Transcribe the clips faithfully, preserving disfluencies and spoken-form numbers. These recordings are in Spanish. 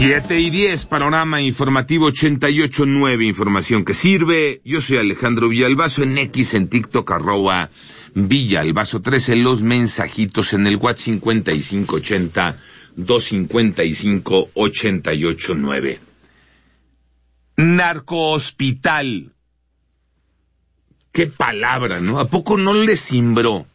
Siete y diez, panorama informativo ochenta y ocho punto nueve, información que sirve. Yo soy Alejandro Villalbazo, en X, en TikTok, arroba Villalbazo trece, los mensajitos en el WhatsApp cincuenta y cinco ochenta, doscientos cincuenta y cinco, ochenta y ocho nueve. Narcohospital. Qué palabra, ¿no? ¿A poco no le cimbró?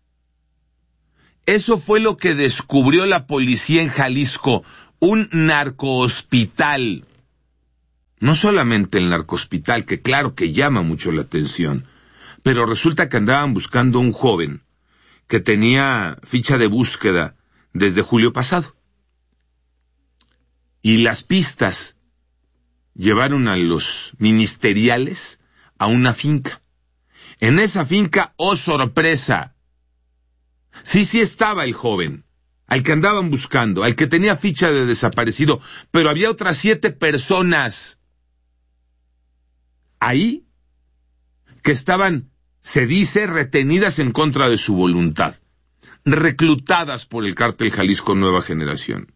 Eso fue lo que descubrió la policía en Jalisco. Un narcohospital. No solamente el narcohospital, que claro que llama mucho la atención, pero resulta que andaban buscando a un joven que tenía ficha de búsqueda desde julio pasado. Y las pistas llevaron a los ministeriales a una finca. En esa finca, ¡oh sorpresa! Sí, sí estaba el joven, al que andaban buscando, al que tenía ficha de desaparecido, pero había otras siete personas ahí que estaban, se dice, retenidas en contra de su voluntad, reclutadas por el cártel Jalisco Nueva Generación.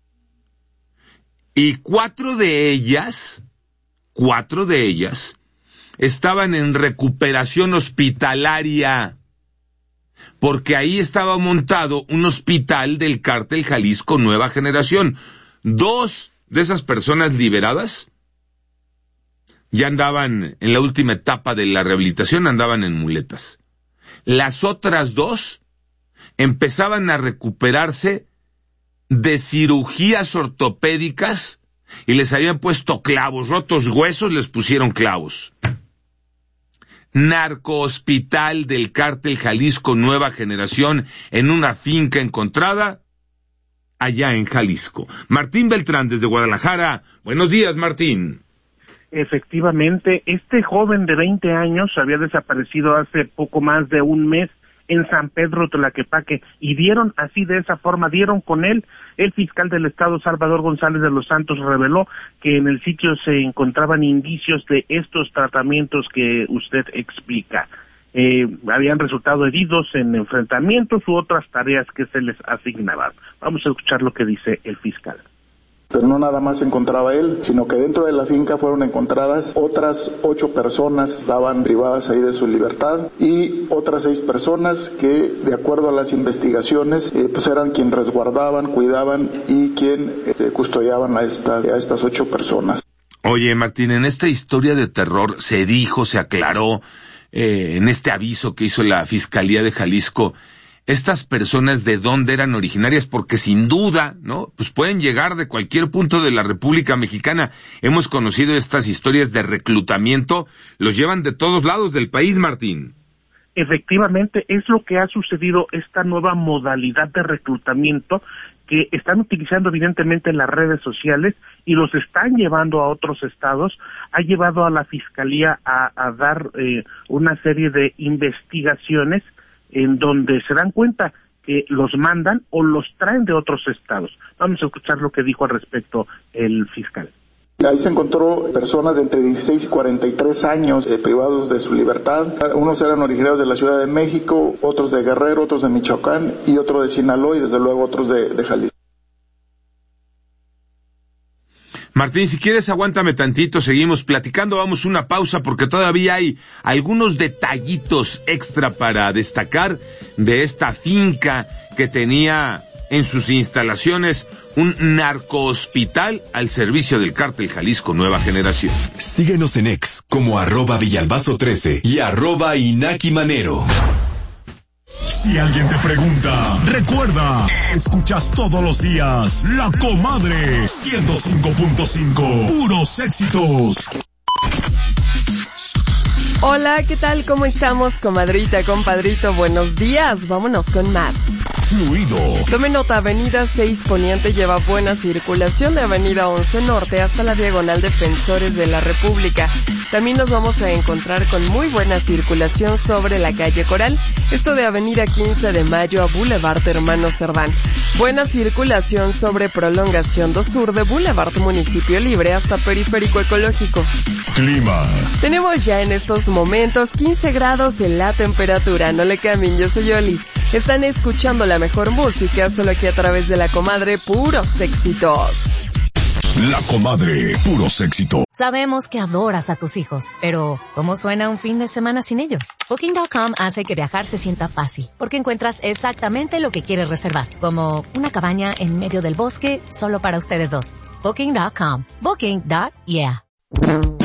Y cuatro de ellas, cuatro de ellas, estaban en recuperación hospitalaria, porque ahí estaba montado un hospital del cártel Jalisco Nueva Generación. Dos de esas personas liberadas ya andaban en la última etapa de la rehabilitación, andaban en muletas. Las otras dos empezaban a recuperarse de cirugías ortopédicas y les habían puesto clavos, rotos huesos, les pusieron clavos. Narcohospital del cártel Jalisco Nueva Generación en una finca encontrada allá en Jalisco. Martín Beltrán desde Guadalajara. Buenos días, Martín. Efectivamente, este joven de veinte años había desaparecido hace poco más de un mes en San Pedro Tlaquepaque, y dieron así, de esa forma, dieron con él. El fiscal del estado, Salvador González de los Santos, reveló que en el sitio se encontraban indicios de estos tratamientos que usted explica. Eh, habían resultado heridos en enfrentamientos u otras tareas que se les asignaban. Vamos a escuchar lo que dice el fiscal. Pero no nada más se encontraba él, sino que dentro de la finca fueron encontradas otras ocho personas, estaban privadas ahí de su libertad, y otras seis personas que, de acuerdo a las investigaciones, eh, pues eran quien resguardaban, cuidaban y quien eh, custodiaban a, esta, a estas ocho personas. Oye, Martín, en esta historia de terror se dijo, se aclaró, eh, en este aviso que hizo la Fiscalía de Jalisco, estas personas de dónde eran originarias, porque sin duda, ¿no? Pues pueden llegar de cualquier punto de la República Mexicana. Hemos conocido estas historias de reclutamiento, los llevan de todos lados del país, Martín. Efectivamente, es lo que ha sucedido, esta nueva modalidad de reclutamiento que están utilizando evidentemente en las redes sociales y los están llevando a otros estados, ha llevado a la Fiscalía a, a dar eh, una serie de investigaciones en donde se dan cuenta que los mandan o los traen de otros estados. Vamos a escuchar lo que dijo al respecto el fiscal. Ahí se encontró personas de entre dieciséis y cuarenta y tres años eh, privados de su libertad. Unos eran originarios de la Ciudad de México, otros de Guerrero, otros de Michoacán y otros de Sinaloa y desde luego otros de, de Jalisco. Martín, si quieres aguántame tantito, seguimos platicando, vamos a una pausa porque todavía hay algunos detallitos extra para destacar de esta finca que tenía en sus instalaciones un narcohospital al servicio del cártel Jalisco Nueva Generación. Síguenos en X como arroba Villalbazo trece y arroba Inaki Manero. Si alguien te pregunta, recuerda, escuchas todos los días La Comadre ciento cinco punto cinco, puros éxitos. Hola, ¿qué tal? ¿Cómo estamos, comadrita, compadrito? Buenos días, vámonos con más. Fluido. Tome nota, Avenida seis Poniente lleva buena circulación de Avenida once Norte hasta la Diagonal Defensores de la República. También nos vamos a encontrar con muy buena circulación sobre la calle Coral, esto de Avenida quince de Mayo a Boulevard Hermano Cerdán. Buena circulación sobre Prolongación dos Sur de Boulevard Municipio Libre hasta Periférico Ecológico. Clima. Tenemos ya en estos momentos quince grados en la temperatura. No le cambien, yo soy Oli. Están escuchando la mejor música, solo aquí a través de La Comadre, puros éxitos. La Comadre, puros éxitos. Sabemos que adoras a tus hijos, pero ¿cómo suena un fin de semana sin ellos? Booking punto com hace que viajar se sienta fácil, porque encuentras exactamente lo que quieres reservar, como una cabaña en medio del bosque solo para ustedes dos. Booking punto com. Booking. Yeah.